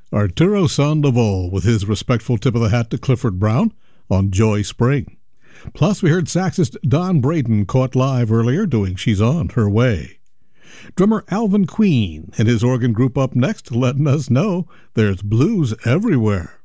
Arturo Sandoval with his respectful tip of the hat to Clifford Brown on Joy Spring. Plus, we heard saxist Don Braden caught live earlier doing She's on Her Way. Drummer Alvin Queen and his organ group up next, letting us know there's blues everywhere.